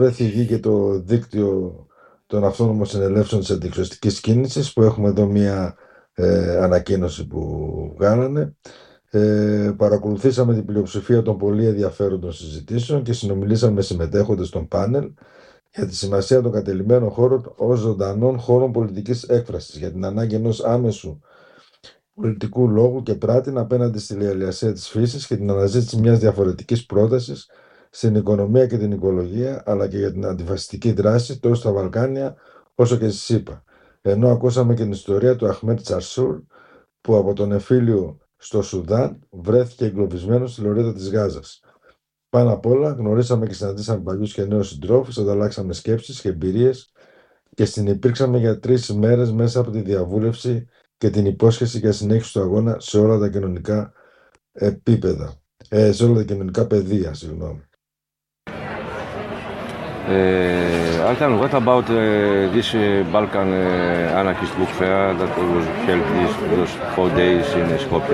Βγήκε και το δίκτυο των αυτόνομων συνελεύσεων της αντιεξουσιαστικής κίνησης, που έχουμε εδώ μία ανακοίνωση που βγάλανε. Παρακολουθήσαμε την πλειοψηφία των πολύ ενδιαφέροντων συζητήσεων και συνομιλήσαμε με συμμετέχοντες των πάνελ για τη σημασία των κατελημμένων χώρων ως ζωντανών χώρων πολιτικής έκφρασης, για την ανάγκη ενός άμεσου πολιτικού λόγου και πράτην απέναντι στη λιαλιασία της φύσης και την αναζήτηση μιας διαφορετικής πρότασης στην οικονομία και την οικολογία, αλλά και για την αντιφασιστική δράση τόσο στα Βαλκάνια όσο και στη ΣΥΠΑ. Ενώ ακούσαμε και την ιστορία του Αχμέτ Τσαρσούρ, που από τον εμφύλιο στο Σουδάν βρέθηκε εγκλωβισμένος στη λωρίδα της Γάζας. Πάνω απ' όλα, γνωρίσαμε και συναντήσαμε παλιούς και νέους συντρόφους, ανταλλάξαμε σκέψεις και εμπειρίες και συνυπήρξαμε για 3 ημέρες μέσα από τη διαβούλευση και την υπόσχεση για συνέχιση του αγώνα σε όλα τα κοινωνικά επίπεδα. Σε όλα τα κοινωνικά πεδία, συγγνώμη. Altan, what about this Balkan Anarchist Book Fair that was held those 4 days in Skopje?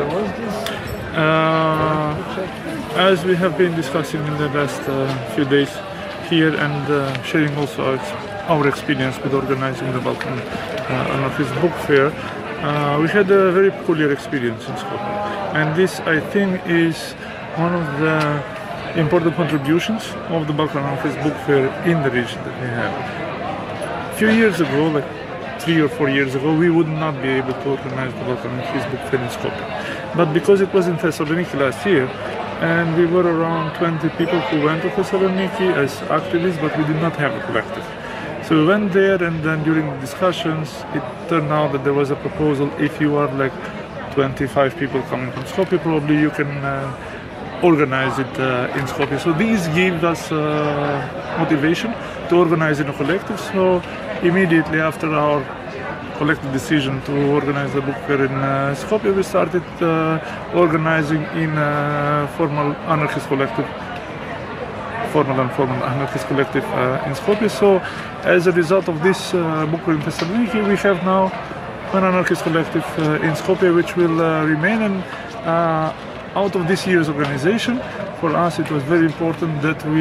As we have been discussing in the last few days here and sharing also our experience with organizing the Balkan Anarchist Book Fair, we had a very peculiar experience in Skopje. And this, I think, is one of the important contributions of the Balkan Anarchist Book Fair in the region that we have. A few years ago, like 3 or 4 years ago, we would not be able to organize the Balkan Anarchist Book Fair in Skopje. But because it was in Thessaloniki last year, and we were around 20 people who went to Thessaloniki as activists, but we did not have a collective. So we went there, and then during the discussions, it turned out that there was a proposal: if you are like 25 people coming from Skopje, probably you can organize it in Skopje. So these gave us motivation to organize in a collective. So immediately after our collective decision to organize the book fair in Skopje, we started organizing in a formal anarchist collective, formal and formal anarchist collective in Skopje. So as a result of this book fair in Thessaloniki, we have now an anarchist collective in Skopje, which will remain. And out of this year's organization, for us it was very important that we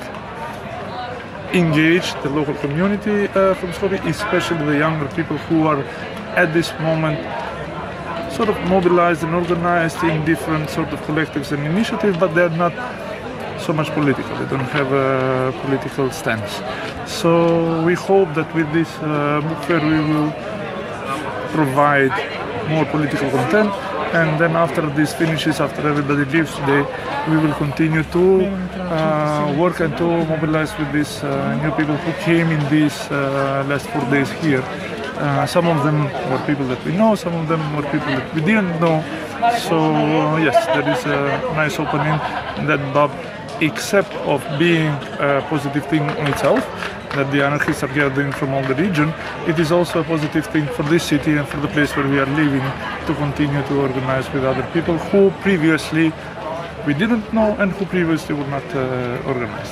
engage the local community from Skopje, especially the younger people who are at this moment sort of mobilized and organized in different sort of collectives and initiatives, but they're not so much political. They don't have a political stance. So we hope that with this book fair we will provide more political content, and then after this finishes, after everybody leaves today, we will continue to work and to mobilize with these new people who came in these last 4 days here. Some of them were people that we know, some of them were people that we didn't know. So yes, there is a nice opening that Bob, except of being a positive thing in itself, that the anarchists are gathering from all the region, it is also a positive thing for this city and for the place where we are living to continue to organize with other people who previously we didn't know and who previously were not organized.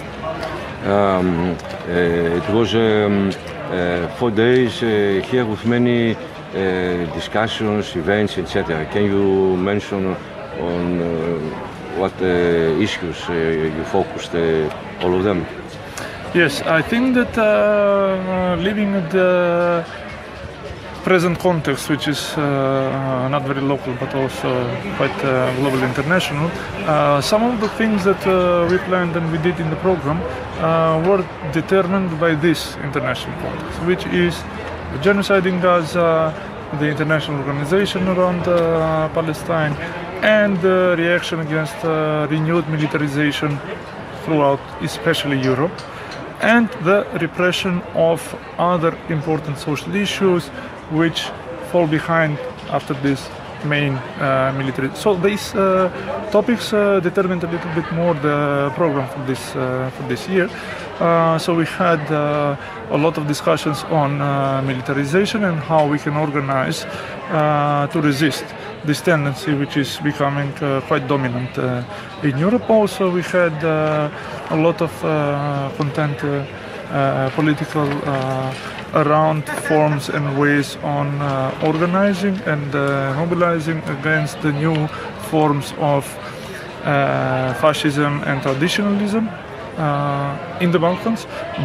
It was 4 days here with many discussions, events, etc. Can you mention on what issues you focused, all of them? Yes, I think that living at the present context, which is not very local but also quite global international, some of the things that we planned and we did in the program were determined by this international context, which is the genocide in Gaza, the international organization around Palestine, and the reaction against renewed militarization throughout, especially Europe, and the repression of other important social issues which fall behind after this main military. So these topics determined a little bit more the program for this year. So we had a lot of discussions on militarization and how we can organize to resist this tendency which is becoming quite dominant in Europe. Also we had a lot of content, political around forms and ways on organizing and mobilizing against the new forms of fascism and traditionalism in the Balkans.